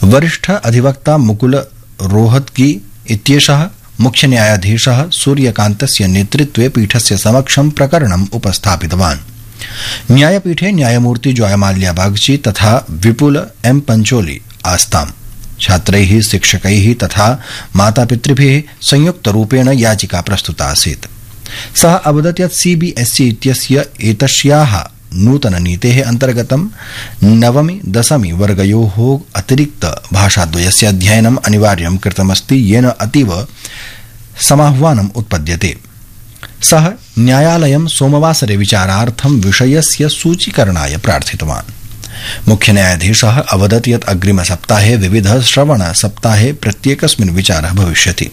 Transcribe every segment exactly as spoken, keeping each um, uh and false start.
वरिष्ठ अधिवक्ता मुकुल रोहतगी इत्येषः मुख्य न्यायाधीशः सूर्यकान्तस्य नेतृत्वे पीठस्य समक्षं प्रकरणम् उपस्थापितवान्। न्यायपीठे न्यायमूर्ति जयमाल्या बागची तथा विपुल एम पंचोली आस्ताम्। छात्रैः शिक्षकैः तथा मातापितृभिः संयुक्तरूपेण याचिका प्रस्तुता आसीत्। सः अवदत् यत् सीबीएसई इत्यस्य एतस्याः नूतननीतेः अन्तर्गतं नवमी दशमी वर्गयोः अतिरिक्त भाषाद्वयस्य अध्ययनम् अनिवार्यं कृतमस्ति, येन अतीव समाह्वानम् उत्पद्यते। सः न्यायालयं सोमवासरे विचारार्थं विषयस्य सूचीकरणाय प्रार्थितवान्। मुख्य न्यायाधीशः अवदत् यत् अग्रिमसप्ताहे विविध श्रवण सप्ताहे प्रत्येकस्मिन् विचारः भविष्यति।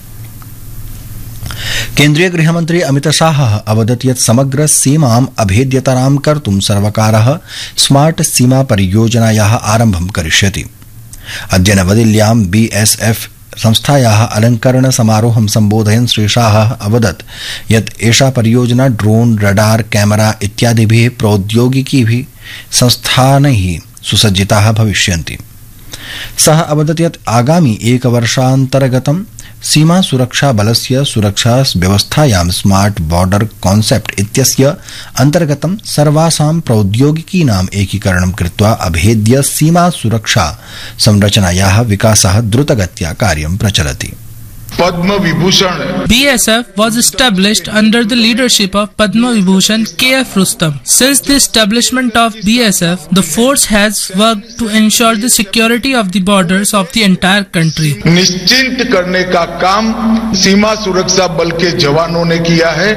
केन्द्रीय गृहमन्त्री अमित शाहः अवदत् यत् समग्र सीमाम् अभेद्यतरां कर्तुं सर्वकारः स्मार्ट सीमा परियोजनायाः आरम्भं करिष्यति। अद्य नवदिल्ल्यां बीएसएफ संस्थायाः अलंकरण समारोहं सम्बोधयन् श्री शाहः अवदत् यत् एषा परियोजना ड्रोन, रडार, कैमरा इत्यादिभिः प्रौद्योगिकीभिः संस्थानैः सुसज्जिताः भविष्यन्ति। सः अवदत् यत् आगामि एकवर्षान्तर्गतं सीमा सुरक्षा बलस्य सुरक्षा व्यवस्थायां स्मार्ट बॉर्डर कॉन्सेप्ट इत्यस्य अन्तर्गतं सर्वासां प्रौद्योगिकीनाम् एकीकरणं कृत्वा अभेद्य सीमा सुरक्षा संरचनायाः विकासः द्रुतगत्या कार्यं प्रचलति। Padma Vibhushan. B S F was established under the leadership of Padma Vibhushan K F Rustam. Since the establishment of B S F, the force has worked to ensure the security of the borders of the entire country. निश्चिंत करने का काम सीमा सुरक्षा बल के जवानों ने किया है।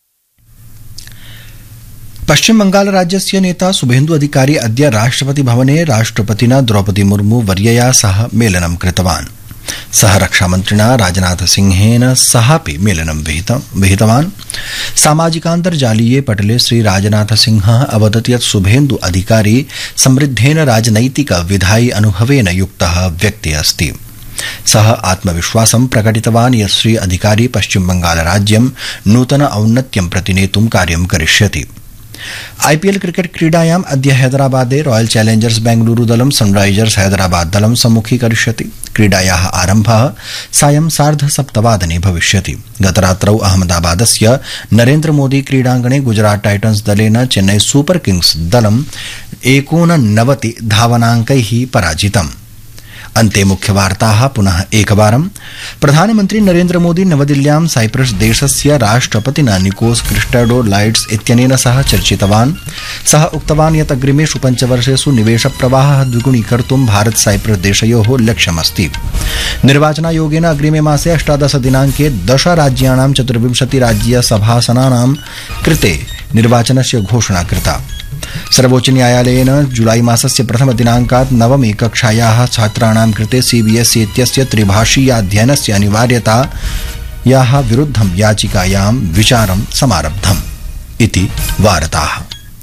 पश्चिम बंगाल राज्यस्य नेता शुभेन्दु अधिकारी अद्य राष्ट्रपति भवने राष्ट्रपतिना द्रौपदी मुर्मू वर्यया सह मेलनं कृतवान्। सः रक्षामन्त्रिणा राजनाथ सिंहेन सहापि मेलनं विहितवान्। सामाजिकान्तर्जालीये पटले श्री राजनाथ सिंहः अवदत् यत् शुभेन्दु अधिकारी समृद्धेन राजनैतिक विधायि अनुभवेन युक्तः व्यक्ति अस्ति। सः आत्मविश्वासं प्रकटितवान् यत् श्री अधिकारी पश्चिम बंगाल राज्यं नूतन औन्नत्यं प्रति नेतुं कार्यं करिष्यति। आईपीएल क्रिकेट क्रीडायाम् अद्य हैदराबादे रॉयल चैलेंजर्स बेंगलुरू दलं सनराइजर्स हैदराबाद दलं सम्मुखीकरिष्यति। क्रीडायाः आरम्भः सायं सार्ध सप्तवादने भविष्यति। गतरात्रौ अहमदाबादस्य नरेन्द्र मोदी क्रीडाङ्गणे गुजरात टाइटन्स दलेन चेन्नई सुपर किंग्स दलं एकोननवति धावनाङ्कैः पराजितम्। अन्ते मुख्यवार्ताः पुनः एकवारं। प्रधानमन्त्री नरेन्द्र मोदी नवदिल्ल्यां साइप्रस देशस्य राष्ट्रपतिना निकोस क्रिस्टोडोलाइड्स इत्यनेन सह चर्चितवान्। सः उक्तवान् यत् अग्रिमेषु पञ्चवर्षेषु निवेशप्रवाहः द्विगुणीकर्तुं भारत साइप्रस देशयोः लक्ष्यमस्ति। निर्वाचनायोगेन अग्रिमे मासे अष्टादश दिनाङ्के दश राज्याणां चतुर्विंशति राज्यसभासनानां कृते निर्वाचनस्य घोषणा कृता। सर्वोच्च न्यायालयेन जुलाई मासस्य प्रथम दिनाङ्कात् नवमी कक्षायाः छात्राणां कृते सीबीएसई इत्यस्य त्रिभाषीयाध्ययनस्य अनिवार्यतायाः विरुद्धं याचिकायां विचारं समारब्धम् इति वार्ताः।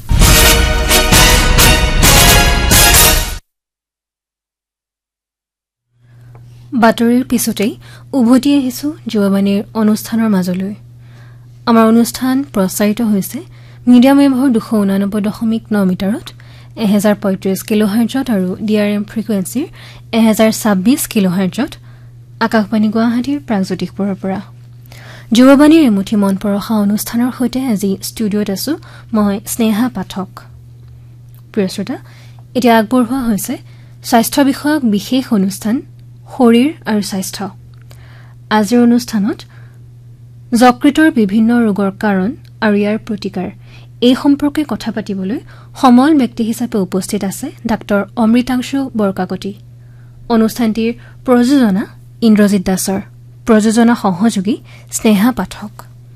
বাতৰিৰ পিছতেই উভতি আহিছো যুৱবাণীৰ অনুষ্ঠানৰ মাজলৈ। আমাৰ অনুষ্ঠান প্ৰচাৰিত হৈছে মিডিয়াম ৱেভৰ দুশ ঊনানব্বৈ দশমিক ন মিটাৰত এহেজাৰ পঁয়ত্ৰিশ কিলোহাৰ্জত আৰু ডি আৰ এম ফ্ৰিকুৱেঞ্চিৰ এহেজাৰ ছাব্বিছ কিলোহাৰ্জত আকাশবাণী গুৱাহাটীৰ প্ৰাগজ্যোতিষপুৰৰ পৰা। যুৱবাণীৰ এমুঠি মন পৰশা অনুষ্ঠানৰ সৈতে আজি ষ্টুডিঅ'ত আছো মই স্নেহা পাঠক। প্ৰিয় শ্ৰোতা, এতিয়া আগবঢ়োৱা হৈছে স্বাস্থ্য বিষয়ক বিশেষ অনুষ্ঠান শৰীৰ আৰু স্বাস্থ্য। আজিৰ অনুষ্ঠানত যকৃতৰ বিভিন্ন ৰোগৰ কাৰণ আৰু ইয়াৰ প্ৰতিকাৰ এই সম্পৰ্কে কথা পাতিবলৈ সমল ব্যক্তি হিচাপে উপস্থিত আছে ডাক্তৰ অমৃতাংশু বৰকাকতি। অনুষ্ঠানটিৰ প্ৰযোজনা ইন্দ্ৰজিৎ দাসৰ, প্ৰযোজনা সহযোগী স্নেহা পাঠক।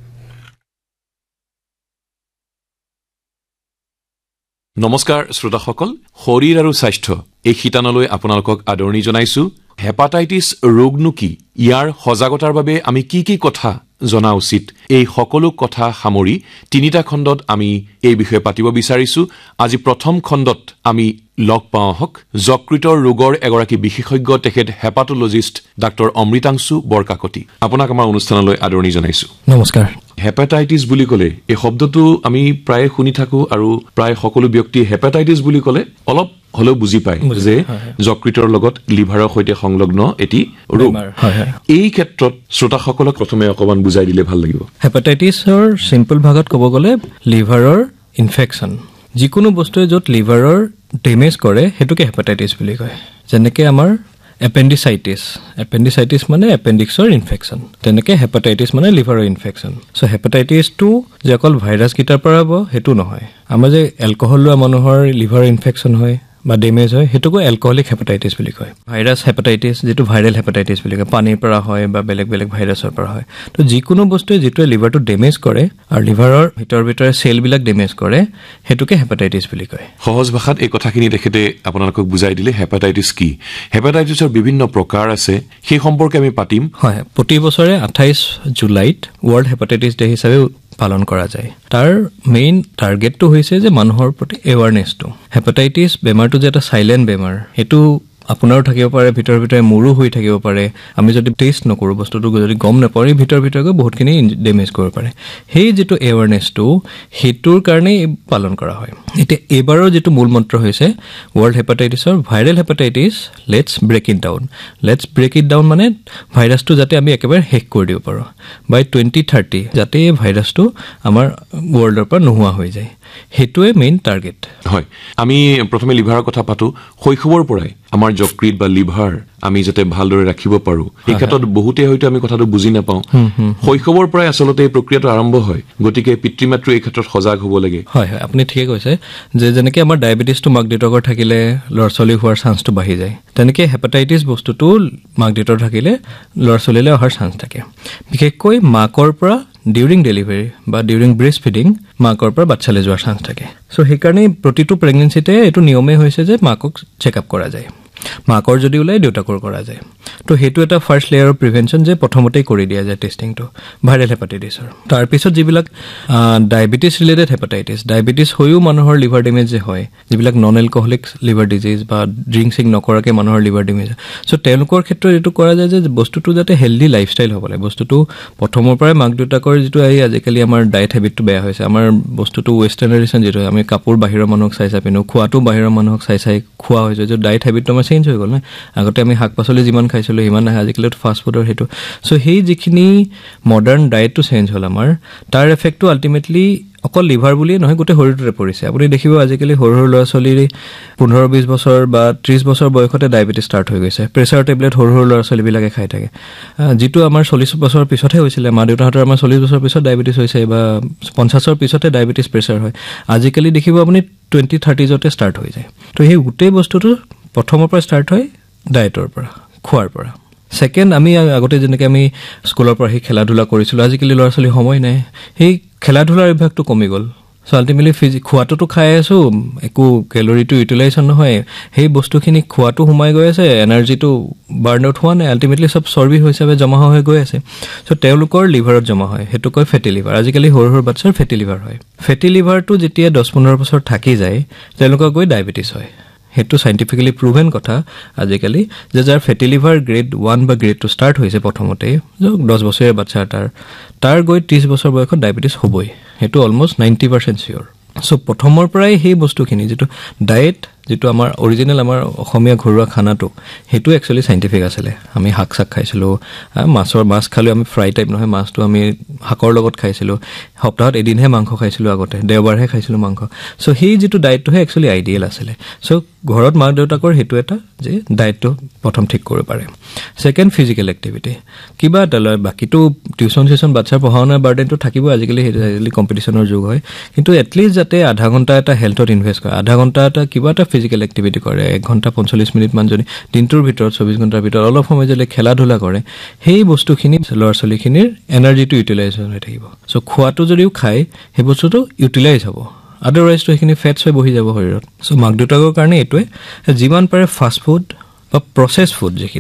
নমস্কাৰ শ্ৰোতাসকল, শৰীৰ আৰু স্বাস্থ্য এই শিতানলৈ আপোনালোকক আদৰণি জনাইছো। হেপাটাইটিছ ৰোগনো কি, ইয়াৰ সজাগতাৰ বাবে আমি কি কি কথা জনা উচিত এই সকলো কথা সামৰি তিনিটা খণ্ডত আমি এই বিষয়ে পাতিব বিচাৰিছো আজি প্ৰথম খণ্ডত আমি লগ পাওঁ হক যকৃতৰ ৰোগৰ এগৰাকী বিশেষজ্ঞ তেখেত হেপাটোলজিষ্ট ডাক্তৰ অমৃতাংশু বৰকাকতি আপোনাক আমাৰ অনুষ্ঠানলৈ আদৰণি জনাইছো নমস্কাৰ হেপাটাইটিছ বুলি ক'লে এই শব্দটো আমি প্ৰায় শুনি থাকো আৰু প্ৰায় সকলো ব্যক্তি হেপাটাইটিছ বুলি ক'লে অলপ হলেও বুজি পায় যে যকৃতৰ লগত লিভাৰৰ সৈতে সংলগ্ন এটি ৰোগ এই ক্ষেত্ৰত শ্ৰোতাসকলক প্ৰথমে অকমান বুজাই দিলে ভাল লাগিব হেপাটাইটিছৰ সিম্পল ভাগত ক'ব গ'লে লিভাৰৰ ইনফেকচন যিকোনো বস্তুৱে য'ত লিভাৰৰ ডেমেজ কৰে হেতুকে হেপাটাইটিছ বুলি কয় যেনেকৈ আমাৰ এপেণ্ডিচাইটিছ এপেণ্ডিচাইটিছ মানে এপেণ্ডিক্সৰ ইনফেকচন তেনেকৈ হেপাটাইটিছ মানে লিভাৰৰ ইনফেকচন চ' হেপাটাইটিছটো যে অকল ভাইৰাছকেইটাৰ পৰা হ'ব সেইটো নহয় আমাৰ যে এলকহল লোৱা মানুহৰ লিভাৰৰ ইনফেকচন হয় বা ডেমেজ হয় হেতুকো এলকহলিক হেপাটাইটিছ বুলি কয় ভাইৰাছ হেপাটাইটিছ যেটো ভাইৰেল হেপাটাইটিছ বুলি কয় পানীৰ পৰা হয় বা বেলেগ বেলেগ ভাইৰাছৰ পৰা হয় তো যিকোনো বস্তুৱে যেটোৱে লিভাৰটো ডেমেজ কৰে আৰু লিভাৰৰ ভিতৰ ভিতৰে সেলবিলাক ডেমেজ কৰে হেতুকে হেপাটাইটিছ বুলি কয় সহজ ভাষাত এই কথাখিনি দেখেতে আপোনালোকক বুজাই দিলে হেপাটাইটিছ কি হেপাটাইটিছৰ বিভিন্ন প্ৰকাৰ আছে সেই সম্পৰ্কে আমি পাতিম হয় প্ৰতি বছৰে আঠাইছ জুলাইত ৱৰ্ল্ড হেপাটাইটিছ ডে হিচাপে পালন কৰা যায় তাৰ মেইন টাৰ্গেটটো হৈছে যে মানুহৰ প্ৰতি এৱাৰনেছটো হেপাটাইটিছ বেমাৰটো যে এটা সাইলেন্ট বেমাৰ হেতু আপোনাৰো থাকিব পাৰে ভিতৰ ভিতৰে মোৰো হৈ থাকিব পাৰে আমি যদি টেষ্ট নকৰো বস্তুটো যদি গম নাপাৰি ভিতৰ ভিতৰকে বহুতখিনি ডেমেজ কৰিব পাৰে সেই যেটো এৱাৰনেছটো হেতুৰ কাৰণে পালন কৰা হয় এতিয়া এবাৰৰ যেটো মূল মন্ত্ৰ হৈছে world হেপাটাইটিছৰ viral hepatitis let's brake it down let's brake it down মানে ভাইৰাছটো যাতে আমি একেবাৰে শেষ কৰি দিব পাৰো বাই টুৱেণ্টি থাৰ্টি যাতে এই ভাইৰাছটো আমাৰ ৱৰ্ল্ডৰ পৰা নোহোৱা হৈ যায় হেতুৱে মেইন টাৰ্গেট হয় আমি প্ৰথমে লিভাৰৰ কথা পাতো শৈশৱৰ পৰাই আমাৰ যকৃত বা লিভাৰ আমি যাতে ভালদৰে ৰাখিব পাৰো এই ক্ষেত্ৰত বহুতে হয়তো আমি কথাটো বুজি নাপাওঁ শৈশৱৰ পৰাই আসলতে এই প্ৰক্ৰিয়াটো আৰম্ভ হয় গতিকে পিতৃমাতৃ এই ক্ষেত্ৰত সজাগ হ'ব লাগে হয় হয় আপুনি ঠিকে কৈছে যে যেনেকৈ আমাৰ ডায়াবেটিছটো মাক দেউতাকৰ থাকিলে ল'ৰা ছোৱালী হোৱাৰ চান্সটো বাঢ়ি যায় তেনেকৈ হেপাটাইটিছ বস্তুটো মাক দেউতাকৰ থাকিলে ল'ৰা ছোৱালীলৈ অহাৰ চান্স থাকে বিশেষকৈ মাকৰ পৰা ডিউৰিং ডেলিভাৰী বা ডিউৰিং ব্ৰেষ্ট ফিডিং মাকৰ পৰা বাচ্চালৈ যোৱাৰ চান্স থাকে চ' সেইকাৰণে প্ৰতিটো প্ৰেগনেঞ্চিতে এইটো নিয়মেই হৈছে যে মাকক চেকআপ কৰা যায় মাকৰ যদি ওলাই দেউতাকৰ কৰা যায় তো সেইটো এটা ফাৰ্ষ্ট লেয়াৰ অফ প্ৰিভেনশ্যন যে প্ৰথমতেই কৰি দিয়া যায় টেষ্টিংটো ভাইৰেল হেপাটাইটিছৰ তাৰপিছত যিবিলাক ডায়েবেটিছ ৰিলেটেড হেপাটাইটিছ ডায়েবেটিছ হৈও মানুহৰ লিভাৰ ডেমেজ যে হয় যিবিলাক নন এলকহলিক লিভাৰ ডিজিজ বা ড্ৰিংক চিং নকৰাকৈ মানুহৰ লিভাৰ ডেমেজ চ' তেওঁলোকৰ ক্ষেত্ৰত এইটো কৰা যায় যে বস্তুটো যাতে হেল্ডি লাইফষ্টাইল হ'ব লাগে বস্তুটো প্ৰথমৰ পৰাই মাক দেউতাকৰ যিটো এই আজিকালি আমাৰ ডায়েট হেবিটটো বেয়া হৈছে আমাৰ বস্তুটো ৱেষ্টাৰ্ণাইজেশ্যন যিটো আমি কাপোৰ বাহিৰৰ মানুহক চাই চাই পিন্ধো খোৱাটো বাহিৰৰ মানুহক চাই চাই খোৱা হৈছে যে ডায়েট হেবিটটো আমাৰ চেঞ্জ হৈ গ'ল নহয় আগতে আমি শাক পাচলি যিমান খাইছিলোঁ সিমান নাহে আজিকালি ফাষ্ট ফুডৰ সেইটো চ' সেই যিখিনি মডাৰ্ণ ডায়েটটো চেঞ্জ হ'ল আমাৰ তাৰ এফেক্টটো আল্টিমেটলি অকল লিভাৰ বুলিয়ে নহয় গোটেই শৰীৰটোতে পৰিছে আপুনি দেখিব আজিকালি সৰু সৰু ল'ৰা ছোৱালীৰ পোন্ধৰ বিছ বছৰ বা ত্ৰিছ বছৰ বয়সতে ডায়েবেটিছ ষ্টাৰ্ট হৈ গৈছে প্ৰেছাৰ টেবলেট সৰু সৰু ল'ৰা ছোৱালীবিলাকে খাই থাকে যিটো আমাৰ চল্লিছ বছৰৰ পিছতহে হৈছিলে মা দেউতাহঁতৰ আমাৰ চল্লিছ বছৰৰ পিছত ডায়েবেটিছ হৈছে বা পঞ্চাছৰ পিছতে ডায়েবেটিছ প্ৰেছাৰ হয় আজিকালি দেখিব আপুনি টুৱেণ্টি থাৰ্টিজতে ষ্টাৰ্ট হৈ যায় তো সেই গোটেই বস্তুটো প্ৰথমৰ পৰা ষ্টাৰ্ট হয় ডায়েটৰ পৰা খোৱাৰ পৰা ছেকেণ্ড আমি আগতে যেনেকৈ আমি স্কুলৰ পৰা সেই খেলা ধূলা কৰিছিলোঁ আজিকালি ল'ৰা ছোৱালী সময় নাই সেই খেলা ধূলাৰ অভ্যাসটো কমি গ'ল চ' আল্টিমেটলি ফিজি খোৱাটোতো খাই আছোঁ একো কেলৰিটো ইউটিলাইজেশ্যন নহয় সেই বস্তুখিনি খোৱাটো সোমাই গৈ আছে এনাৰ্জিটো বাৰ্ণ আউট হোৱা নাই আল্টিমেটলি চব চৰ্বি হিচাপে জমা হৈ গৈ আছে চ' তেওঁলোকৰ লিভাৰত জমা হয় সেইটো কয় ফেটি লিভাৰ আজিকালি সৰু সৰু বাচ্ছাৰ ফেটি লিভাৰ হয় ফেটি লিভাৰটো যেতিয়া দহ পোন্ধৰ বছৰ থাকি যায় তেওঁলোকৰ গৈ ডায়েবেটিছ হয় সেইটো চাইণ্টিফিকেলি প্ৰুভেন কথা আজিকালি যে যাৰ ফেটি লিভাৰ গ্ৰেড ওৱান বা গ্ৰেড টু ষ্টাৰ্ট হৈছে প্ৰথমতেই দহ বছৰীয়া বাচ্চা তাৰ তাৰ গৈ ত্ৰিছ বছৰ বয়সত ডায়েবেটিছ হ'বই সেইটো অলমষ্ট নাইণ্টি পাৰ্চেণ্ট চিয়'ৰ চ' প্ৰথমৰ পৰাই সেই বস্তুখিনি যিটো ডায়েট যিটো আমাৰ অৰিজিনেল আমাৰ অসমীয়া ঘৰুৱা খানাটো সেইটো একচুৱেলি চাইণ্টিফিক আছিলে আমি শাক চাক খাইছিলোঁ মাছৰ মাছ খালেও আমি ফ্ৰাই টাইপ নহয় মাছটো আমি শাকৰ লগত খাইছিলোঁ সপ্তাহত এদিনহে মাংস খাইছিলোঁ আগতে দেওবাৰহে খাইছিলোঁ মাংস চ' সেই যিটো ডায়েটটোহে একচুৱেলি আইডিয়েল আছিলে চ' ঘৰত মাক দেউতাকৰ সেইটো এটা যে ডায়েটটো প্ৰথম ঠিক কৰিব পাৰে ছেকেণ্ড ফিজিকেল এক্টিভিটি কিবা এটা লয় বাকীটো টিউশ্যন চিউশ্যন বাচ্ছাৰ পঢ়া শুনাৰ বাৰ্ডেনটো থাকিবই আজিকালি সেইটো আজিকালি কম্পিটিশ্যনৰ যুগ হয় কিন্তু এটলিষ্ট যাতে আধা ঘণ্টা এটা হেল্থত ইনভেষ্ট কৰে আধা ঘণ্টা এটা কিবা এটা ফিজিকেল এক্টিভিটি কৰে এক ঘণ্টা পঞ্চল্লিছ মিনিটমান যদি দিনটোৰ ভিতৰত চৌবিছ ঘণ্টাৰ ভিতৰত অলপ সময় যদি খেলা ধূলা কৰে সেই বস্তুখিনি ল'ৰা ছোৱালীখিনিৰ এনাৰ্জিটো ইউটিলাইজ হৈ থাকিব চ' খোৱাটো যদিও খায় সেই বস্তুটো ইউটিলাইজ হ'ব আদাৰৱাইজটো সেইখিনি ফেটছ হৈ বহি যাব শৰীৰত চ' মাক দেউতাকৰ কাৰণে এইটোৱে যিমান পাৰে ফাষ্ট ফুড বা প্ৰচেছ ফুড যিখিনি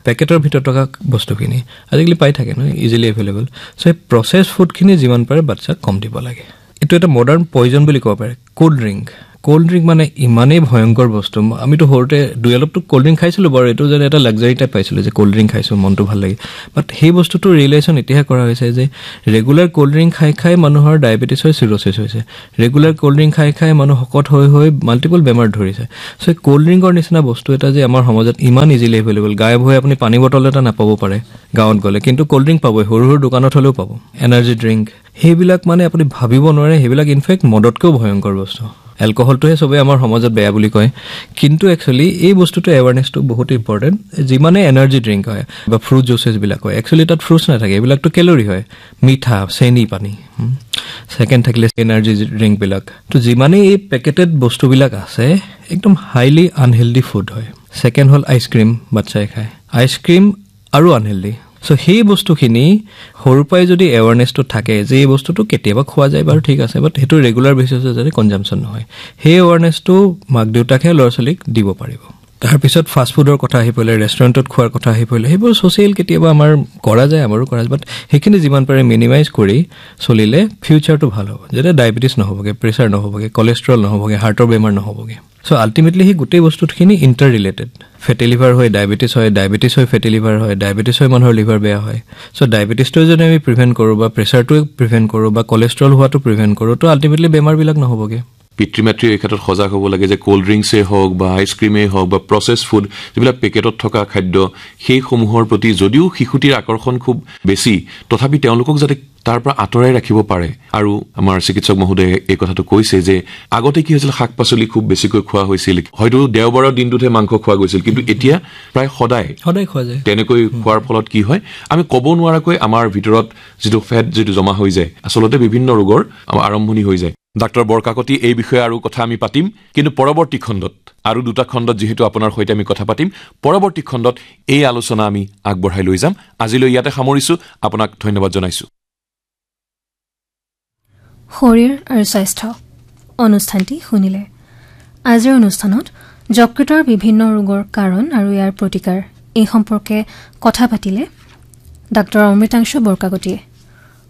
পেকেটৰ ভিতৰত থকা বস্তুখিনি আজিকালি পাই থাকে ন ইজিলি এভেইলেবল সো এই প্ৰসেস ফুডখিনি যিমান পাৰে বাচ্চাক কম দিব লাগে এটো এটা মডাৰ্ণ পয়জন বুলি ক'ব পাৰে কোল্ড ড্ৰিংক কোল্ড ড্ৰিংক মানে ইমানেই ভয়ংকৰ বস্তু আমিতো সৰুতে দুই অলপটো কোল্ড ড্ৰিংক খাইছিলো বাৰু এটো যেন এটা লাক্সাৰি টাইপ পাইছিলো যে কোল্ড ড্ৰিংক খাইছো মনটো ভাল লাগে বাট সেই বস্তুটো ৰিলেচন ইতিহাস কৰা হৈছে যে ৰেগুলাৰ কোল্ড ড্ৰিংক খাই খাই মানুহৰ ডায়াবেটিছ হৈ সিৰোসিছ হৈছে ৰেগুলাৰ কোল্ড ড্ৰিংক খাই খাই মানুহ হকট হৈ হৈ মাল্টিপল বেমাৰ ধৰিছে সো কোল্ড ড্ৰিংকৰ নিচিনা বস্তু এটা যে আমাৰ সমাজত ইমান ইজিলি এভেইলেবল গায়ব হৈ আপুনি পানী বটল এটা নাপাব পাৰে গাঁৱত গলে কিন্তু কোল্ড ড্ৰিংক পাব সৰু সৰু দোকানত হলেও পাব এনাৰ্জি ড্ৰিংক হেবিলাক মানে আপুনি ভাবিব নোৱাৰে হেবিলাক ইনফেক্ট মদতকৈ ভয়ংকৰ বস্তু এলকহলটোহে সবে আমাৰ সমাজত বেয়া বুলি কয় কিন্তু একচুয়ালি এই বস্তুটো এৱাৰনেছটো বহুত ইম্পৰ্টেন্ট যিমানে এনাৰ্জি ড্ৰিংক হয় বা ফ্ৰুট জুচেছ বিলাক হয় একচুয়ালি তাত ফ্ৰুটছ নাথাকে এইবিলাকটো ক্যালোৰি হয় মিঠা চেনি পানী সেকেন্ড থাকিলে এনাৰ্জি ড্ৰিংক বিলাক তো যিমানে এই পেকেটেড বস্তুবিলাক আছে একদম হাইলি আনহেলদি ফুড হয় সেকেন্ড হল আইসক্রিম বাচ্চাই খায় আইসক্রিম আৰু আনহেলদি সো সেই বস্তুখিনি হৰুপাই যদি এৱাৰনেছটো থাকে যে এই বস্তুটো কেতিয়াবা খোৱা যায় বাৰু ঠিক আছে বাট হেতু ৰেগুলাৰ বেচিছে যদি কনজাম্পচন নহয় সেই এৱাৰনেছটো মাক দেউতাকে লৰছলিক দিব পাৰিব তাৰ পিছত ফাষ্ট ফুডৰ কথা আহি পলে ৰেষ্টুৰেণ্টত খোৱাৰ কথা আহি পলে হেবোৰ সোশ্যাল কেতিয়াবা আমাৰ কৰা যায় আমাৰো কৰা যায় বাট হেখিনি যিমান পাৰে মিনিমাইজ কৰি চলিলে ফিউচাৰটো ভাল হ'ব যেনে ডায়াবেটিছ নহবগে প্ৰেছাৰ নহবগে কোলেষ্ট্ৰল নহবগে হাৰ্টৰ বেমাৰ নহবগে সো আলটিমেটলি হি গুটেই বস্তুখিনি ইন্টাৰ ৰিলেটেড ফেটি লিভাৰ হয় ডায়াবেটিছ হয় ডায়াবেটিছ হয় ফেটি লিভাৰ হয় ডায়াবেটিছ হয় মানুহৰ লিভাৰ বেয়া হয় সো ডায়াবেটিছটো যদি আমি প্ৰিভেন্ট কৰো বা প্ৰেছাৰটো প্ৰিভেন্ট কৰো বা কোলেষ্ট্ৰল হোৱাটো প্ৰিভেন্ট কৰো তো আলটিমেটলি বেমাৰ বিলাক নহবগে পিতৃমাতৃ এই ক্ষেত্ৰত সজাগ হ'ব লাগে যে কোল্ড ড্ৰিংকছে হওক বা আইচক্ৰীমে হওক বা প্ৰসেস ফুড যিবিলাক পেকেটত থকা খাদ্য সেই সমূহৰ প্ৰতি যদিও শিশুটিৰ আকৰ্ষণ খুব বেছি তথাপি তেওঁলোকক যাতে তাৰ পৰা আঁতৰাই ৰাখিব পাৰে আৰু আমাৰ চিকিৎসক মহোদয়ে এই কথাটো কৈছে যে আগতে কি হৈছিল শাকপাচলি খুব বেছিকৈ খোৱা হৈছিল হয়তো দেওবাৰৰ দিনটোতে মাংস খোৱা গৈছিল কিন্তু এতিয়া প্ৰায় সদায় সদায় খোৱা যায় তেনেকৈ খোৱাৰ ফলত কি হয় আমি ক'ব নোৱাৰাকৈ আমাৰ ভিতৰত যেটো ফেট যেটো জমা হৈ যায় আসলতে বিভিন্ন ৰোগৰ আৰম্ভণি হৈ যায় ডাক্তৰ বৰকাকতি এই বিষয়ে আৰু কথা আমি পাতিম কিন্তু পৰৱৰ্তী খণ্ডত আৰু দুটা খণ্ডত যেহেতু আপোনাৰ সৈতে আমি কথা পাতিম পৰৱৰ্তী খণ্ডত এই আলোচনা আমি আগবঢ়াই লৈ যাম আজিলৈ ইয়াতে সামৰিছো আপোনাক ধন্যবাদ জনাইছো শৰীৰ আৰু স্বাস্থ্য অনুষ্ঠানটি শুনিলে আজিৰ অনুষ্ঠানত যকৃতৰ বিভিন্ন ৰোগৰ কাৰণ আৰু ইয়াৰ প্ৰতিকাৰ এই সম্পৰ্কে কথা পাতিলে ডাক্তৰ অমৃতাংশু বৰকাকতিয়ে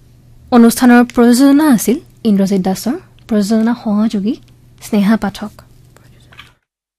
অনুষ্ঠানৰ প্ৰযোজনা আছিল ইন্দ্ৰজিৎ দাসৰ প্ৰযোজনা সহযোগী স্নেহা পাঠক